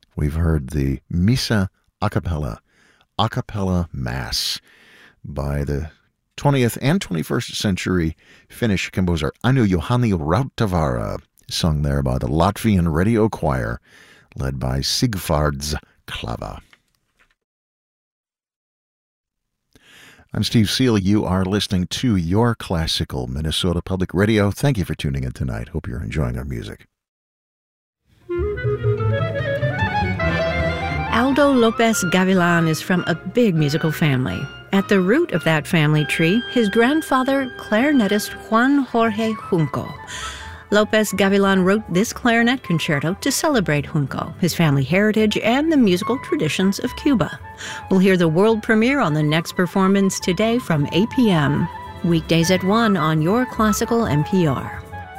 We've heard the Missa a cappella Mass by the 20th and 21st century Finnish composer Anu Juhani Rautavaara, sung there by the Latvian Radio Choir, led by Sigvards Klava. I'm Steve Seal. You are listening to Your Classical Minnesota Public Radio. Thank you for tuning in tonight. Hope you're enjoying our music. Aldo Lopez Gavilan is from a big musical family. At the root of that family tree, his grandfather, clarinetist Juan Jorge Junco. Lopez Gavilan wrote this clarinet concerto to celebrate Junco, his family heritage, and the musical traditions of Cuba. We'll hear the world premiere on the next performance today from 8 p.m. Weekdays at 1 on Your Classical NPR.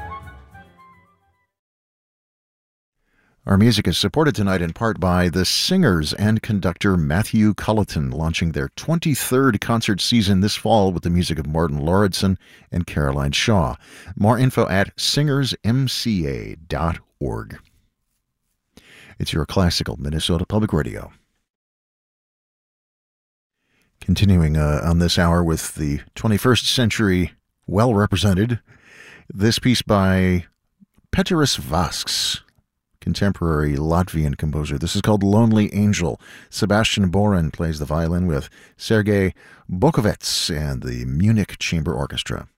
Our music is supported tonight in part by the singers and conductor Matthew Culleton, launching their 23rd concert season this fall with the music of Morten Lauridsen and Caroline Shaw. More info at singersmca.org. It's Your Classical Minnesota Public Radio. Continuing on this hour with the 21st century well represented, this piece by Peteris Vasks, contemporary Latvian composer. This is called Lonely Angel. Sebastian Boren plays the violin with Sergei Bokovets and the Munich Chamber Orchestra.